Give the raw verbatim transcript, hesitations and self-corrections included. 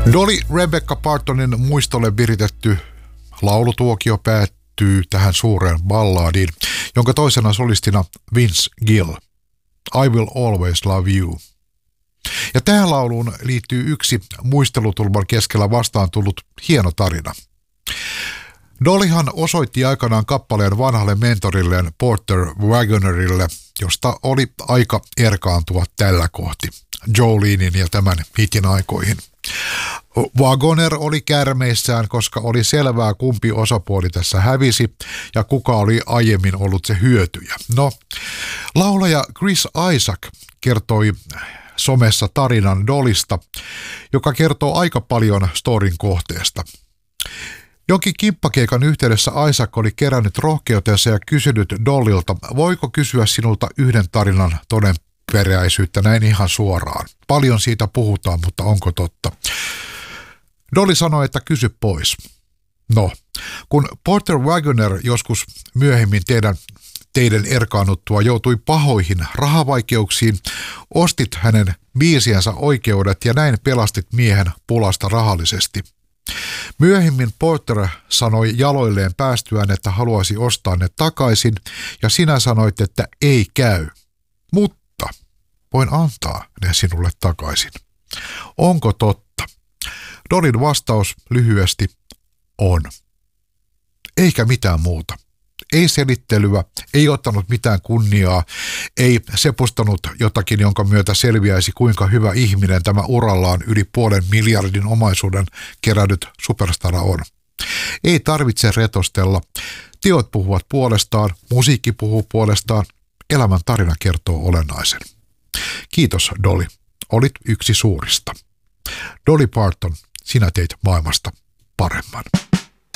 Dolly Rebecca Partonin muistolle viritetty laulutuokio päättyy tähän suureen ballaadiin, jonka toisena solistina Vince Gill. I Will Always Love You. Ja tähän lauluun liittyy yksi muistelutulman keskellä vastaan tullut hieno tarina. Dollyhan osoitti aikanaan kappaleen vanhalle mentorilleen Porter Wagonerille, josta oli aika erkaantua tällä kohti Jolenein ja tämän hitin aikoihin. Wagoner oli kärmeissään, koska oli selvää, kumpi osapuoli tässä hävisi ja kuka oli aiemmin ollut se hyötyjä. No, laulaja Chris Isaak kertoi somessa tarinan Dollysta, joka kertoo aika paljon storin kohteesta. Jonkin kimppakeikan yhteydessä Isaak oli kerännyt rohkeutensa ja kysynyt Dollylta, voiko kysyä sinulta yhden tarinan todenperäisyyttä näin ihan suoraan. Paljon siitä puhutaan, mutta onko totta? Dolly sanoi, että kysy pois. No, kun Porter Wagoner joskus myöhemmin teidän, teidän erkaannuttua joutui pahoihin rahavaikeuksiin, ostit hänen biisiensä oikeudet ja näin pelastit miehen pulasta rahallisesti. Myöhemmin Porter sanoi jaloilleen päästyään, että haluaisi ostaa ne takaisin ja sinä sanoit, että ei käy, mutta voin antaa ne sinulle takaisin. Onko totta? Dollyn vastaus lyhyesti on. Eikä mitään muuta. Ei selittelyä, ei ottanut mitään kunniaa, ei sepustanut jotakin, jonka myötä selviäisi kuinka hyvä ihminen tämä urallaan yli puolen miljardin omaisuuden kerännyt superstara on. Ei tarvitse retostella. Teot puhuvat puolestaan, musiikki puhuu puolestaan, elämän tarina kertoo olennaisen. Kiitos Dolly, olit yksi suurista. Dolly Parton, sinä teit maailmasta paremman.